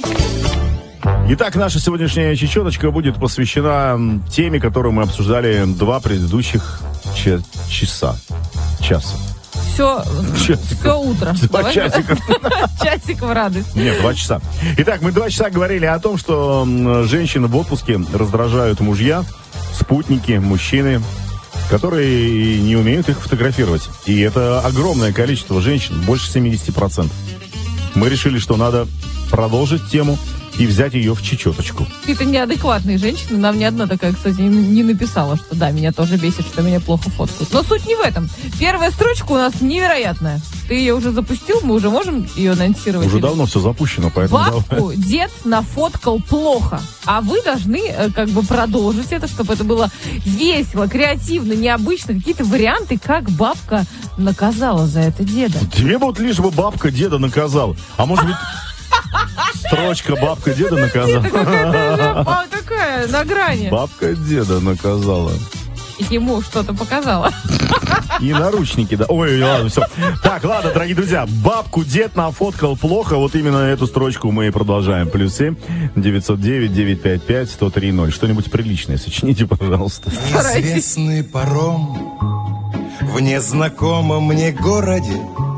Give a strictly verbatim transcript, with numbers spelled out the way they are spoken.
Итак, наша сегодняшняя чечеточка будет посвящена теме, которую мы обсуждали два предыдущих ча- часа. Часа. Все, все утро. Два Давай. часика. Часик в радость. Нет, два часа. Итак, мы два часа говорили о том, что женщины в отпуске раздражают мужья, спутники, мужчины, которые не умеют их фотографировать. И это огромное количество женщин, больше семьдесят процентов. Мы решили, что надо продолжить тему и взять ее в чечеточку. Какие-то неадекватные женщины. Нам ни одна такая, кстати, не написала, что да, меня тоже бесит, что меня плохо фоткают. Но суть не в этом. Первая строчка у нас невероятная. Ты ее уже запустил, мы уже можем ее анонсировать? Уже или... давно все запущено, поэтому... Бабку дед нафоткал плохо. А вы должны как бы продолжить это, чтобы это было весело, креативно, необычно. Какие-то варианты, как бабка наказала за это деда. Тебе вот лишь бы бабка деда наказала. А может быть... Строчка «Бабка деда наказала». А такая, на грани. Бабка деда наказала. Ему что-то показала. И наручники, да. Ой, ладно, все. Так, ладно, дорогие друзья, бабку дед нафоткал плохо. Вот именно эту строчку мы и продолжаем. Плюс семь девятьсот девять девятьсот пятьдесят пять сто три ноль. Что-нибудь приличное сочините, пожалуйста. Неизвестный паром в незнакомом мне городе